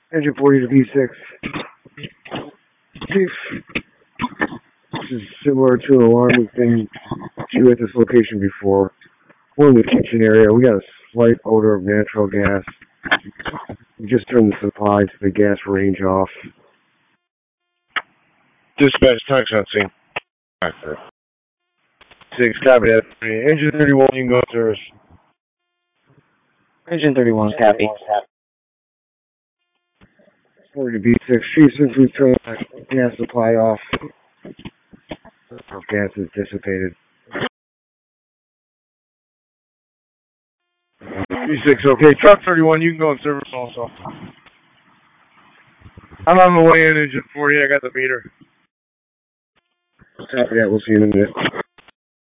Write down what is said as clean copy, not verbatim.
Engine 40 to V6. Chief, this is similar to an alarm we've been to at this location before. We're in the kitchen area. We got a slight odor of natural gas. We just turned the supply to the gas range off. Dispatch, tax on scene. 6, copy that. Engine 31, you can go to service. Engine 31, copy. 40 to V6. Chief, since we've turned the gas supply off, gas is dissipated. V6, okay. Truck 31, you can go in service also. I'm on the way in, engine 40. I got the meter. Copy that. We'll see you in a minute.